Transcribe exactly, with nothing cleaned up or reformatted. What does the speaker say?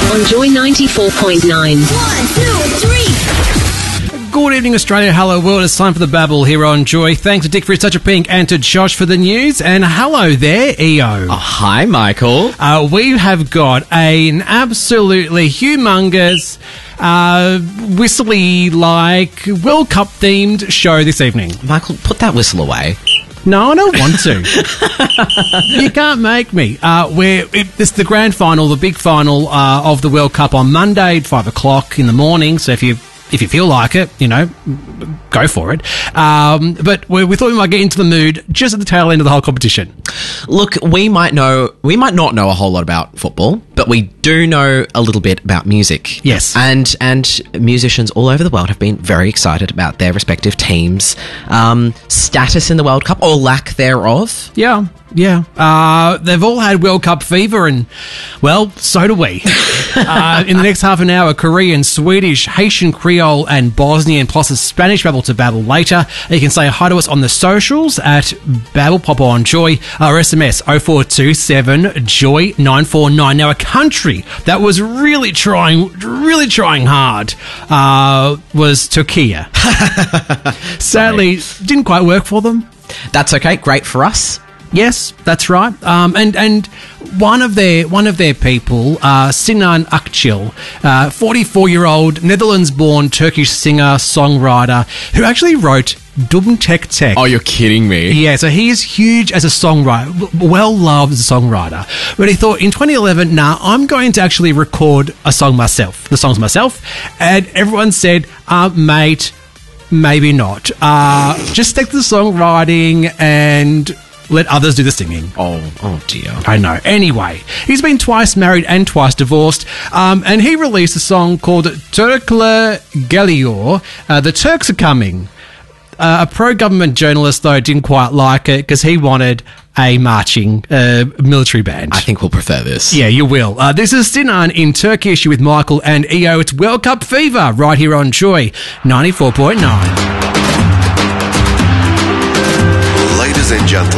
on Joy ninety-four point nine. One, two, three. Good evening, Australia. Hello, world. It's time for the Babble here on Joy. Thanks to Dick for his touch of pink and to Josh for the news. And hello there, E O. Oh, hi, Michael. Uh, we have got an absolutely humongous, uh, whistly-like World Cup themed show this evening. Michael, put that whistle away. No, I don't want to. You can't make me. Uh, we're, it, it's the grand final, the big final uh, of the World Cup on Monday at five o'clock in the morning. So if you if you feel like it, you know, go for it. Um, but we, we thought we might get into the mood just at the tail end of the whole competition. Look, we might know, we might not know a whole lot about football, but we do know a little bit about music. Yes. And and musicians all over the world have been very excited about their respective teams' um, status in the World Cup, or lack thereof. Yeah, yeah. Uh, they've all had World Cup fever, and, well, so do we. uh, in the next half an hour, Korean, Swedish, Haitian, Creole, and Bosnian, plus a Spanish babble to babble later. You can say hi to us on the socials at Babble Pop on Joy. Our S M S oh four two seven Joy nine four nine. Now, a country that was really trying, really trying hard uh, was Turkey. Sadly, didn't quite work for them. That's okay. Great for us. Yes, that's right. Um, and and one of their one of their people, uh, Sinan Akçil, uh, forty-four-year-old Netherlands-born Turkish singer songwriter who actually wrote Dum Tek Tek. Oh, you're kidding me. Yeah, so he is huge as a songwriter, well loved as a songwriter. But he thought in twenty eleven, nah, I'm going to actually record a song myself, the songs myself. And everyone said, uh, mate, maybe not. Uh, just stick to the songwriting and let others do the singing. Oh, oh dear. I know. Anyway, he's been twice married and twice divorced, um, and he released a song called Turkler Geliyor, uh, The Turks Are Coming. Uh, a pro-government journalist, though, didn't quite like it because he wanted a marching uh, military band. I think we'll prefer this. Yeah, you will. Uh, this is Sinan in Turkish with Michael and E O. It's World Cup Fever right here on Joy ninety-four point nine. Ladies and gentlemen,